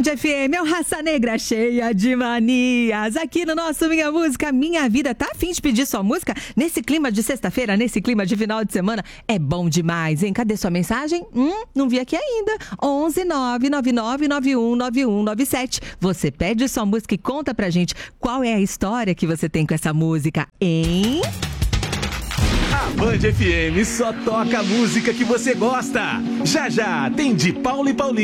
FM, é o Raça Negra cheia de manias. Aqui no nosso Minha Música, Minha Vida. Tá a fim de pedir sua música? Nesse clima de sexta-feira, nesse clima de final de semana, é bom demais, hein? Cadê sua mensagem? Não vi aqui ainda. 11 999 91 9197. Você pede sua música e conta pra gente qual é a história que você tem com essa música, hein? A Band FM só toca a música que você gosta. Já já tem de Paulo e Paulinho.